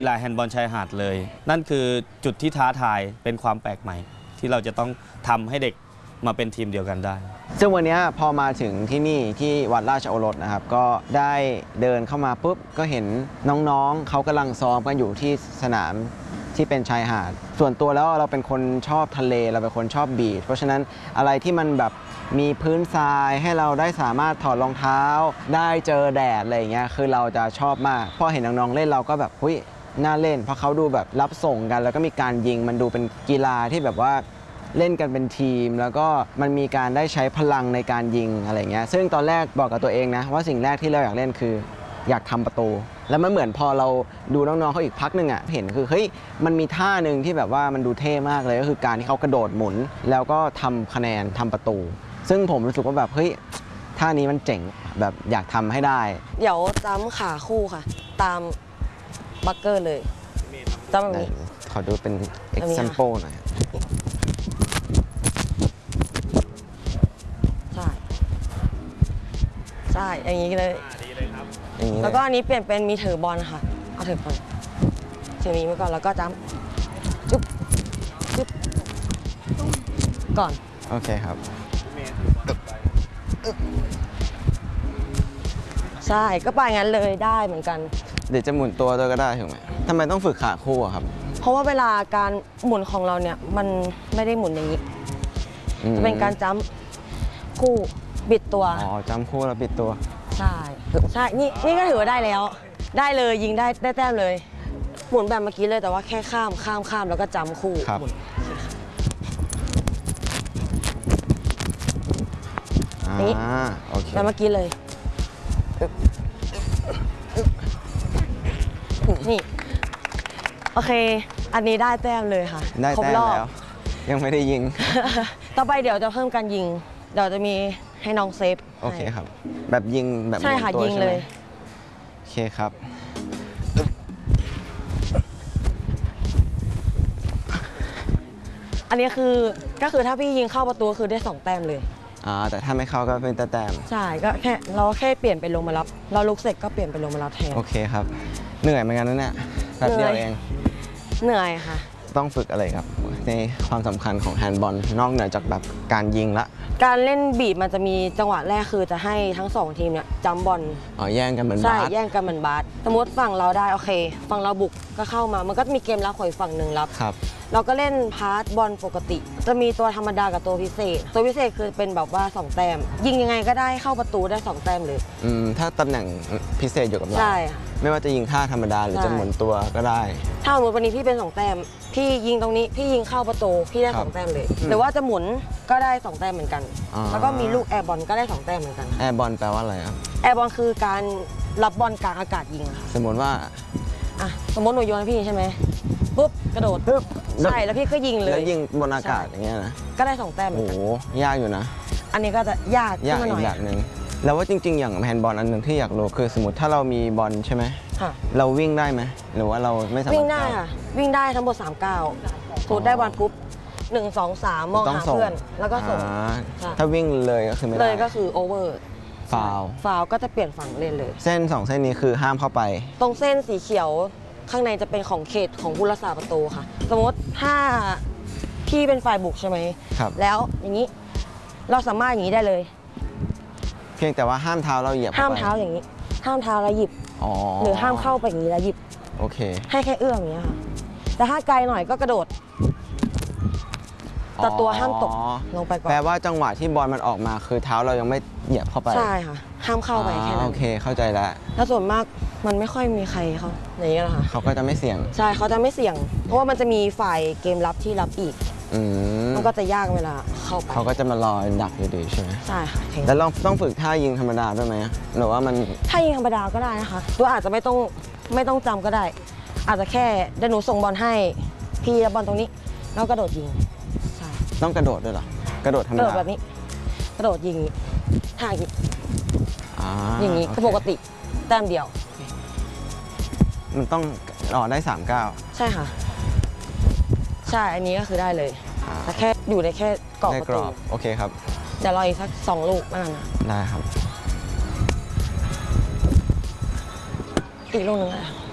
กีฬาแฮนด์บอลชายหาดเลยนั่นคือจุดที่ท้าทายเป็นความแปลกใหม่ที่เราจะต้องทำให้เด็กมาเป็นทีมเดียวกันได้ซึ่งวันนี้พอมาถึงที่นี่ที่วัดราชโอรสนะครับก็ได้เดินเข้ามาปุ๊บก็เห็นน้องๆเขากำลังซ้อมกันอยู่ที่สนามที่เป็นชายหาดส่วนตัวแล้วเราเป็นคนชอบทะเลเราเป็นคนชอบบีชเพราะฉะนั้นอะไรที่มันแบบมีพื้นทรายให้เราได้สามารถถอดรองเท้าได้เจอแดดอะไรอย่างเงี้ยคือเราจะชอบมากพอเห็นน้องๆเล่นเราก็แบบหุ้ยน่าเล่นเพราะเขาดูแบบรับส่งกันแล้วก็มีการยิงมันดูเป็นกีฬาที่แบบว่าเล่นกันเป็นทีมแล้วก็มันมีการได้ใช้พลังในการยิงอะไรเงี้ยซึ่งตอนแรกบอกกับตัวเองนะว่าสิ่งแรกที่เราอยากเล่นคืออยากทำประตูแล้วมันเหมือนพอเราดูน้องๆเขาอีกพักหนึ่งอ่ะเห็นคือเฮ้ยมันมีท่าหนึ่งที่แบบว่ามันดูเท่มากเลยก็คือการที่เขากระโดดหมุนแล้วก็ทำคะแนนทำประตูซึ่งผมรู้สึกว่าแบบเฮ้ยท่านี้มันเจ๋งแบบอยากทำให้ได้เดี๋ยวจ้ำขาคู่ค่ะตามบัคเกอร์เลยจ้ำแบบนี้ขอดูเป็น example หน่อยใช่อย่างนี้เลยแล้วก็อันนี้เปลี่ยนเป็นมีถือบอลค่ะเอาถือบอลถือนี้มาก่อนแล้วก็จ้ำจุ๊บจุ๊บก่อนโอเคครับใช่ก็ไปงั้นเลยได้เหมือนกันเดี๋ยวจะหมุนตัวก็ได้ถูกไหมทำไมต้องฝึกขาคู่ครับเพราะว่าเวลาการหมุนของเราเนี่ยมันไม่ได้หมุนอย่างนี้จะเป็นการจ้ำคู่บิดตัวอ๋อจ้ำคู่แล้วบิดตัวใช่ใช่นี่ก็ถือว่าได้แล้วได้เลยยิงได้แต้มเลยหมุนแบบเมื่อกี้เลยแต่ว่าแค่ข้ามแล้วก็จำคู่ครับนี่โอเคแบบเมื่อกี้เลยนี่โอเคอันนี้ได้แต้มเลยค่ะได้แต้มแล้วยังไม่ได้ยิงต่อไปเดี๋ยวจะเพิ่มการยิงเดี๋ยวจะมีให้น้องเซฟโอเคครับแบบยิงแบบใช่ค่ะยิงเลยโอเคครับอันนี้ก็คือถ้าพี่ยิงเข้าประตูคือได้2แต้มเลยแต่ถ้าไม่เข้าก็เป็นแต้มใช่ก็แค่เปลี่ยนเป็นลงมารับเราลุกเสร็จก็เปลี่ยนเป็นลงมารับแทนโอเคครับเหนื่อยเหมือนกันนะเนี่ยแป๊บเดียวเองเหนื่อยค่ะต้องฝึกอะไรครับในความสำคัญของแฮนด์บอลนอกเหนือจากแบบการยิงละการเล่นบีบมันจะมีจังหวะแรกคือจะให้ทั้ง2ทีมเนี่ยจัมบอลแย่งกันเหมือนบาสใช่แย่งกันเหมือนบาสสมมติฝั่งเราได้โอเคฝั่งเราบุกก็เข้ามามันก็มีเกมรับของอีกฝั่งหนึ่งรับเราก็เล่นพาสบอลปกติจะมีตัวธรรมดากับตัวพิเศษตัวพิเศษคือเป็นแบบว่า2แต้มยิงยังไงก็ได้เข้าประตูได้2แต้มเลยถ้าตำแหน่งพิเศษอยู่กับเราใช่ไม่ว่าจะยิงท่าธรรมดาหรือจะหมุนตัวก็ได้ถ้าสมมติวันนี้พี่เป็น2แต้มพี่ยิงตรงนี้พี่ยิงเข้าประตูพี่ได้2แต้มเลยหรือว่าจะหมุนก็ได้2แต้มเหมือนกันแล้วก็มีลูกแอร์บอลก็ได้2แต้มเหมือนกันแอร์บอลแปลว่าอะไรครับแอร์บอลคือการรับบอลกลางอากาศยิงค่ะสมมติว่าสมมติหนูโยนให้พี่ใช่ไหมปุ๊บกระโดดปุ๊บใช่แล้วพี่ก็ยิงเลยแล้วยิงบนอากาศอย่างเงี้ยนะก็ได้2แต้มเหมือนกันโอ้ยากอยู่นะอันนี้ก็จะยากอีกแบบนึงแล้วว่าจริงๆอย่างแฮนด์บอลอันหนึ่งที่อยากรู้คือสมมติถ้าเรามีบอลใช่ไหมเราวิ่งได้ไหมหรือว่าเราไม่สามารถวิ่งได้ค่ะวิ่งได้ทั้งหมด3 ก้าวสูดได้บอลปุ๊บ1 2 3มองหาเพื่อนแล้วก็ส่งถ้าวิ่งเลยก็คือไม่ได้เลยก็คือโอเวอร์ฟาวก็จะเปลี่ยนฝั่งเล่นเลยเส้น2เส้นนี้คือห้ามเข้าไปตรงเส้นสีเขียวข้างในจะเป็นของเขตของผู้รักษาประตูค่ะสมมติถ้าพี่เป็นฝ่ายบุกใช่ไหมแล้วอย่างนี้เราสามารถอย่างนี้ได้เลยเพียงแต่ว่าห้ามเท้าเราเหยียบห้ามเท้าอย่างนี้ห้ามเท้าเราหยิบหรือห้ามเข้าไปอย่างนี้แล้วหยิบโอเคให้แค่เอื้อมอย่างนี้ค่ะแต่ถ้าไกลหน่อยก็กระโดดแต่ตัวห้ามตกลงไปก่อนแปลว่าจังหวะที่บอลมันออกมาคือเท้าเรายังไม่เหยียบเข้าไปใช่ค่ะห้ามเข้าไปแค่นั้นโอเคเข้าใจแล้วแล้วส่วนมากมันไม่ค่อยมีใครเขาอย่างนี้แหละค่ะเขาก็จะไม่เสี่ยงใช่เขาจะไม่เสี่ยงเพราะว่ามันจะมีฝ่ายเกมรับที่รับอีกมันก็จะยากเวลาเข้าไปเขาก็จะมารอดักอยู่ดีใช่ไหมใช่ค่ะแล้วเราต้องฝึกท่ายิงธรรมดาด้วยไหมหรือว่ามันท่ายิงธรรมดาก็ได้นะคะตัวอาจจะไม่ต้องจำก็ได้อาจจะแค่เดี๋ยวหนูส่งบอลให้พี่รับบอลตรงนี้แล้วกระโดดยิงใช่ต้องกระโดดด้วยเหรอกระโดดธรรมดาแบบนี้กระโดดยิงท่าอย่างนี้ก็ปกติแต้มเดียวมันต้องได้3 ก้าวใช่ค่ะใช่อันนี้ก็คือได้เลยแต่แค่อยู่ในแค่กรอบประตูโอเคครับเดี๋ยวรออีกสัก2 ลูกไม่นานนะได้ครับอีกลูกนึงนะ